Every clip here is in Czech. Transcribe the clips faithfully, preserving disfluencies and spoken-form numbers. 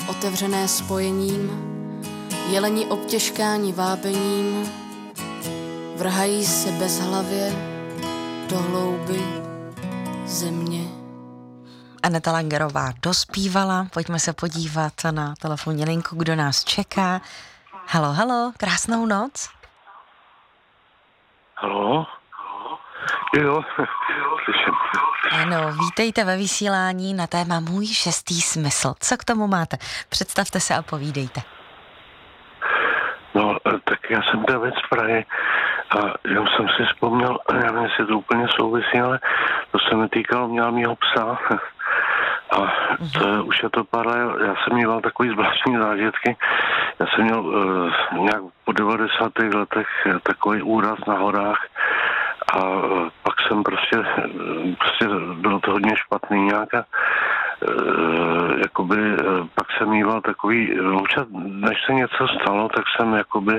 otevřené spojením, jeleni obtěžkáni vábením, vrhají se bezhlavě do hlouby země. Aneta Langerová dospívala, pojďme se podívat na telefonní linku, kdo nás čeká. Halo, halo, krásnou noc. Halo? Jo, slyším. Ano, vítejte ve vysílání na téma Můj šestý smysl. Co k tomu máte? Představte se a povídejte. No, tak já jsem David z Prahy a já jsem si vzpomněl, já nevím, jestli to úplně souvisí, ale to se mi týkalo měla mýho psa. A to je, už je to pár let, já jsem měl takový zvláštní zážitky. Já jsem měl uh, nějak po devadesátých letech takový úraz na horách a uh, pak jsem prostě, uh, prostě bylo to hodně špatný nějak a uh, jakoby, uh, pak jsem měl takový, občas, než se něco stalo, tak jsem jakoby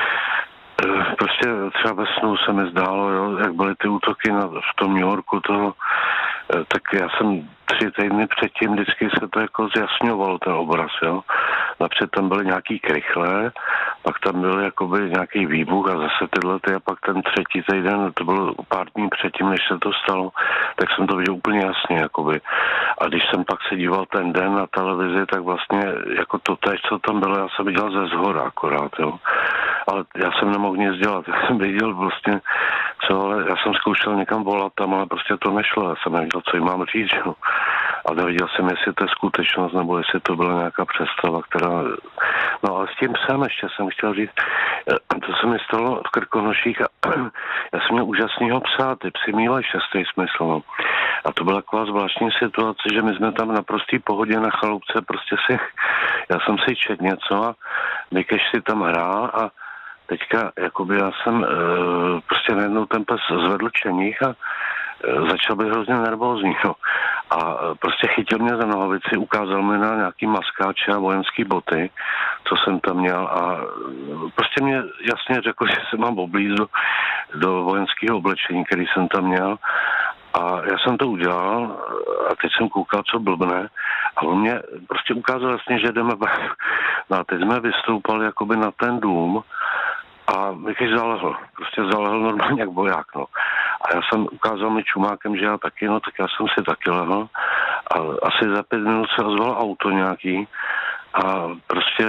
prostě třeba ve snu se mi zdálo, jo, jak byly ty útoky na, v tom New Yorku, toho, tak já jsem tři týdny předtím vždycky se to jako zjasňovalo ten obraz, jo. Napřed tam byly nějaký krychlé, pak tam byl jakoby nějaký výbuch a zase tyhle ty a pak ten třetí týden, to bylo pár dní předtím, než se to stalo, tak jsem to viděl úplně jasně, jakoby. A když jsem pak se díval ten den na televizi, tak vlastně jako to též, co tam bylo, já jsem viděl ze zhora akorát, jo. Ale já jsem nemohl nic dělat, já jsem viděl prostě, co, ale já jsem zkoušel někam volat tam, ale prostě to nešlo, já jsem nevěděl, co jim mám říct, jo. A nevěděl jsem, jestli to je skutečnost, nebo jestli to byla nějaká představa, která... No ale s tím psem ještě jsem chtěl říct, to se mi stalo v Krkonoších a já jsem měl úžasnýho psa, ty psi mívají šestý smysl, no. A to byla taková zvláštní situace, že my jsme tam na prostý pohodě na chaloupce, prostě si, já jsem si čet něco a Mikeš si tam hrál a teďka, jakoby já jsem e, prostě najednou ten pes zvedl čeních a e, začal být hrozně nervózní, no. A e, prostě chytil mě za nohavici, ukázal mi na nějaký maskáče a vojenský boty, co jsem tam měl a e, prostě mě jasně řekl, že se mám oblízt do, do vojenského oblečení, který jsem tam měl. A já jsem to udělal a teď jsem koukal, co blbne a on mě prostě ukázal jasně, že jdeme. No a teď jsme vystoupali jakoby na ten dům a Mikeš zalehl, prostě zalehl normálně jak voják, no. A já jsem ukázal mi čumákem, že já taky, no tak já jsem si taky lehl a asi za pět minut se ozvalo auto nějaký a prostě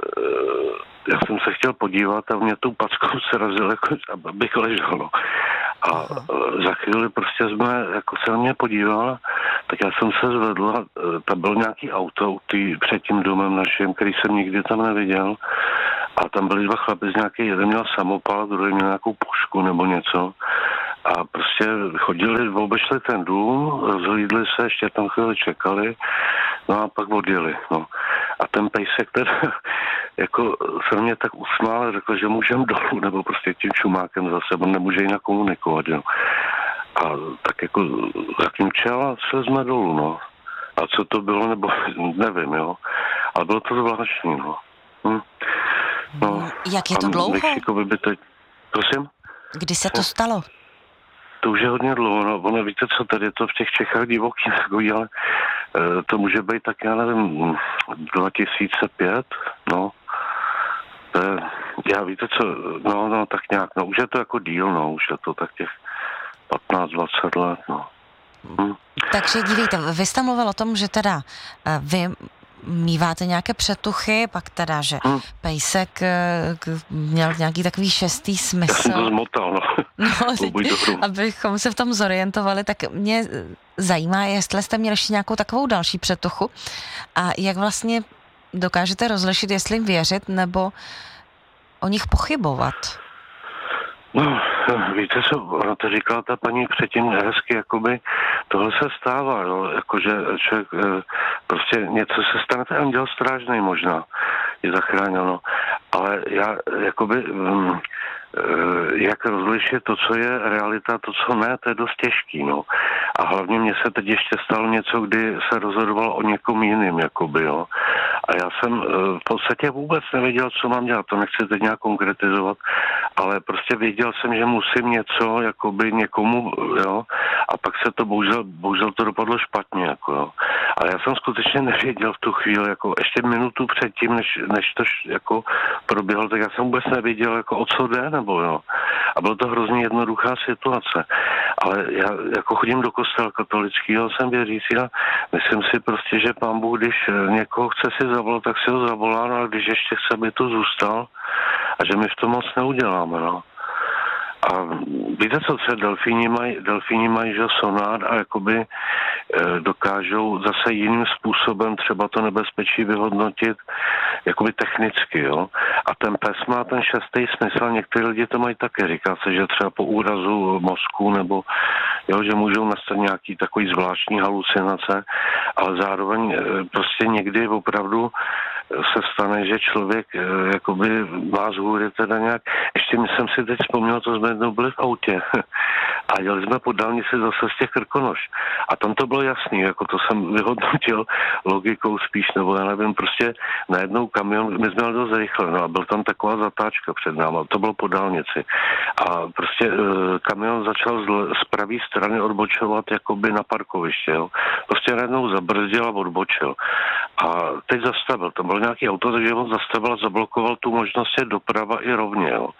já jsem se chtěl podívat a mě tou packou se razil, jako, abych ležel, no. A Aha. za chvíli prostě jsme, jako se na mě podíval, tak já jsem se zvedl a tam byl nějaký auto tý, před tím domem naším, který jsem nikdy tam neviděl. A tam byli dva chlapi z nějaký, jeden měl samopal, druhý měl nějakou pušku nebo něco. A prostě chodili, obešli ten dům, rozhlídli se, ještě tam chvíli čekali, no a pak odjeli, no. A ten pejsek teda, jako se mě tak usmál, řekl, že můžem dolů, nebo prostě tím čumákem zase, on nemůže jinak komunikovat, jo. A tak jako zatím čel a šli jsme dolů, no. A co to bylo, nebo nevím, jo. Ale bylo to zvláštní, no. Hm. No, jak je to dlouho? Mexikovi by teď... Prosím? Kdy se to stalo? To už je hodně dlouho, no, ono víte co, tady je to v těch Čechách divoký takový, ale e, to může být tak, já nevím, dva tisíce pět, no. To je, já víte co, no, no, tak nějak, no, už je to jako díl, no, už je to tak těch patnáct dvacet let, no. Hm. Takže dívejte, vy jste mluvil o tom, že teda vy míváte nějaké přetuchy, pak teda, že hmm. pejsek měl nějaký takový šestý smysl. Já jsem to zmotal, no. No, abychom se v tom zorientovali, tak mě zajímá, jestli jste měli ještě nějakou takovou další přetuchu a jak vlastně dokážete rozlišit, jestli jim věřit, nebo o nich pochybovat. No, víte co, ona to říkala ta paní předtím hezky, jakoby tohle se stává, jo, jakože člověk, prostě něco se stane, ten anděl strážnej možná je zachránil, no. ale já jakoby... Um, jak rozlišit to, co je realita, to, co ne, to je dost těžký, no. A hlavně mně se teď ještě stalo něco, kdy se rozhodoval o někom jiným, jakoby, jo. A já jsem v podstatě vůbec nevěděl, co mám dělat, to nechci teď nějak konkretizovat, ale prostě věděl jsem, že musím něco, jakoby někomu, jo, a pak se to bohužel, bohužel to dopadlo špatně, jako, jo. Ale já jsem skutečně nevěděl v tu chvíli, jako ještě minutu předtím, než, než to jako proběhlo, tak já jsem vůbec nevěděl, jako o co jde, nebo jo. A byla to hrozně jednoduchá situace. Ale já jako chodím do kostela katolického, jsem věřící a myslím si prostě, že Pán Bůh, když někoho chce si zavolat, tak si ho zavolá, no a když ještě chce, aby tu zůstal a že my v tom moc neuděláme, no. A víte co, co delfíni mají, delfíni mají, že sonár a jakoby e, dokážou zase jiným způsobem třeba to nebezpečí vyhodnotit jakoby technicky, jo. A ten pes má ten šestý smysl, někteří lidi to mají také, říká se, že třeba po úrazu mozku nebo, jo, že můžou nastat nějaký takový zvláštní halucinace, ale zároveň e, prostě někdy opravdu se stane, že člověk e, jakoby má z hůry teda nějak, ještě jsem si teď vzpomněl, to jsme jednou byli v autě a jeli jsme po dálnici zase z těch Krkonoš a tam to bylo jasný, jako to jsem vyhodnotil logikou spíš, nebo já nevím, prostě najednou kamion, my jsme jeli dost rychle, no a byl tam taková zatáčka před náma, to bylo po dálnici a prostě e, kamion začal z, z pravé strany odbočovat jakoby na parkoviště, jo. Prostě najednou zabrzdil a odbočil a teď zastavil, tam byl nějaký auto, takže on zastavil a zablokoval tu možnost je doprava i rovně, jo.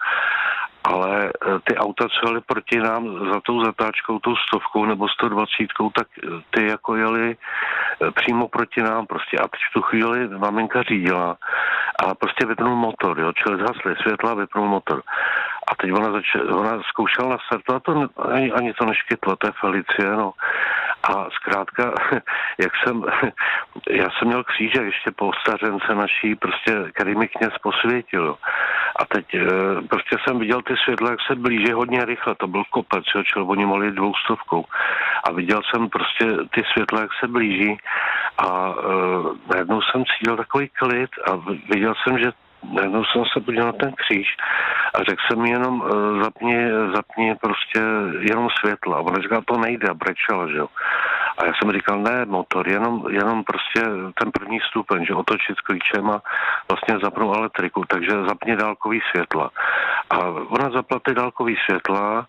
Ale ty auta, co jeli proti nám za tou zatáčkou, tou stovkou nebo sto dvacítkou, tak ty jako jeli přímo proti nám prostě. A teď v tu chvíli maminka řídila a prostě vypnul motor, jo, čili zhasly světla, vypnul motor. A teď ona, zač- ona zkoušela nastartovat, to ani, ani to neškytlo, to je Felicie, no. A zkrátka, jak jsem, já jsem měl křížek ještě po stařence naší, prostě, který mi kněz posvětil. A teď prostě jsem viděl ty světla, jak se blíží hodně rychle, to byl kopec, jo, čili oni mali dvoustovkou. A viděl jsem prostě ty světla, jak se blíží a uh, najednou jsem cítil takový klid a viděl jsem, že najednou jsem se podíval na ten kříž a řekl jsem mi jenom uh, zapni, zapni prostě jenom světla. A ona říkala, to nejde a brečela, že jo. A já jsem říkal, ne motor, jenom, jenom prostě ten první stupeň, že otočit s klíčem a vlastně zapnu elektriku, takže zapni dálkový světla. A ona zapla ty dálkový světla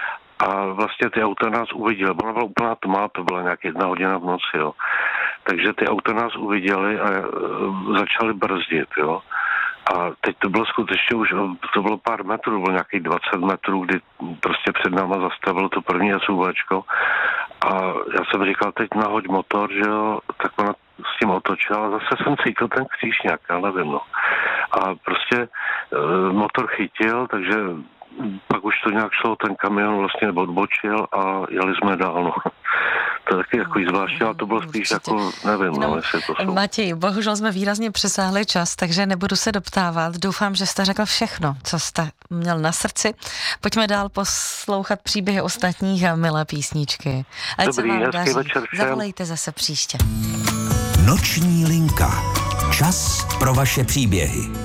a vlastně ty auta nás uviděly. Ona byla úplná tma, to byla nějak jedna hodina v noci, jo. Takže ty auta nás uviděly a uh, začaly brzdit, jo. A teď to bylo skutečně už, to bylo pár metrů, bylo nějakých dvacet metrů, kdy prostě před náma zastavilo to první SUVčko. A já jsem říkal, teď nahoď motor, že jo, tak ona s tím otočila a zase jsem cítil ten kříž nějak, já nevím, no. A prostě e, motor chytil, takže pak už to nějak šlo, ten kamion vlastně odbočil a jeli jsme dál, no. To je taky takový zvláštní, ale to bylo spíš určitě. Jako, nevím, no, jestli to jsou. Matěj, bohužel jsme výrazně přesáhli čas, takže nebudu se doptávat. Doufám, že jste řekl všechno, co jste měl na srdci. Pojďme dál poslouchat příběhy ostatních a milé písničky. Ať Dobrý, se vám daří. Večer, zavolejte zase příště. Noční linka. Čas pro vaše příběhy.